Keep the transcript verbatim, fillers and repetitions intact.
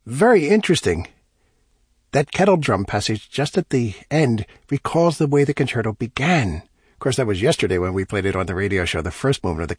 Very interesting. That kettle drum passage just at the end recalls the way the concerto began. Of course, that was yesterday when we played it on the radio show, the first movement of the